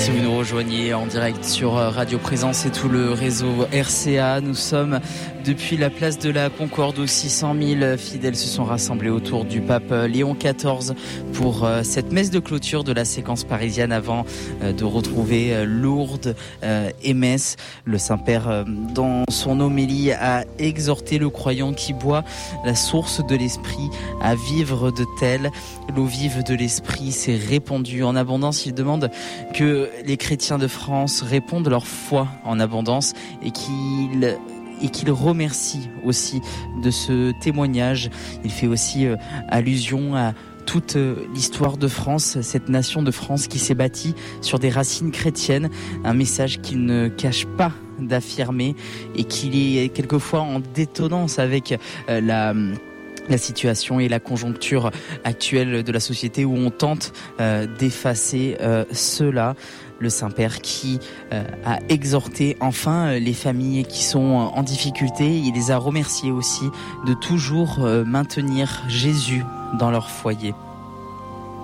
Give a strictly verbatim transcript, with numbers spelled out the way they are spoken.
Si vous nous rejoignez en direct sur Radio Présence et tout le réseau R C A, nous sommes depuis la place de la Concorde où six cent mille fidèles se sont rassemblés autour du pape Léon quatorze pour cette messe de clôture de la séquence parisienne avant de retrouver Lourdes et Metz. Le Saint-Père, dans son homélie, a exhorté le croyant qui boit la source de l'esprit à vivre de tel. L'eau vive de l'esprit s'est répandue en abondance. Il demande que les chrétiens de France répondent leur foi en abondance et qu'ils et qu'il remercie aussi de ce témoignage. Il fait aussi euh, allusion à toute euh, l'histoire de France, cette nation de France qui s'est bâtie sur des racines chrétiennes, un message qu'il ne cache pas d'affirmer et qu'il est quelquefois en détonnance avec euh, la... la situation et la conjoncture actuelle de la société où on tente euh, d'effacer euh, cela. Le Saint-Père qui euh, a exhorté enfin les familles qui sont en difficulté. Il les a remerciés aussi de toujours euh, maintenir Jésus dans leur foyer.